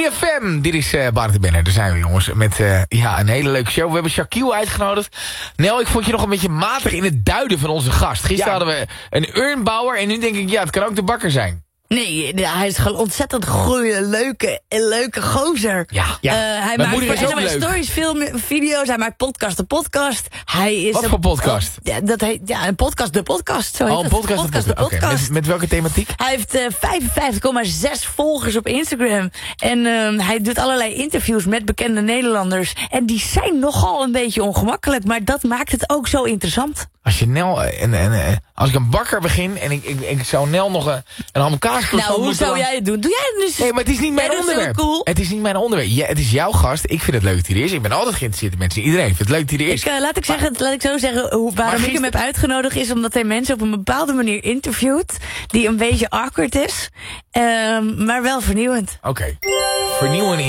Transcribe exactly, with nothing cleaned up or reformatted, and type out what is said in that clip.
F M, dit is uh, Bart de Benner. Daar zijn we, jongens, met uh, ja, een hele leuke show. We hebben Shaquille uitgenodigd. Nel, ik vond je nog een beetje matig in het duiden van onze gast. Gisteren ja. hadden we een urnbouwer en nu denk ik, ja, het kan ook de bakker zijn. Nee, hij is gewoon ontzettend goeie, leuke, leuke gozer. Ja, ja. Uh, hij maakt voor N O S Stories film, video's, hij maakt podcast de podcast. Hij is Wat een, voor podcast? Uh, ja, dat heet, ja, een podcast de podcast. Zo heet oh, een podcast, podcast de de podcast. podcast. Okay. Met, met welke thematiek? Hij heeft uh, vijfenvijftig komma zes volgers op Instagram. En uh, hij doet allerlei interviews met bekende Nederlanders. En die zijn nogal een beetje ongemakkelijk, maar dat maakt het ook zo interessant. Als je Nel en, en als ik een bakker begin en ik, ik, ik zou Nel nog een, een hamkaascroissant Nou, hoe zou dan... jij het doen? Doe jij het dus? Nee, maar het is niet mijn ja, onderwerp. Cool. Het is niet mijn onderwerp. Ja, het is jouw gast. Ik vind het leuk dat hij er is. Ik ben altijd geïnteresseerd in mensen. Iedereen vindt het leuk dat hij er is. Ik, uh, laat, ik zeggen, maar, laat ik zo zeggen, hoe, waarom gister... ik hem heb uitgenodigd is omdat hij mensen op een bepaalde manier interviewt die een beetje awkward is, um, maar wel vernieuwend. Oké. Okay. Vernieuwend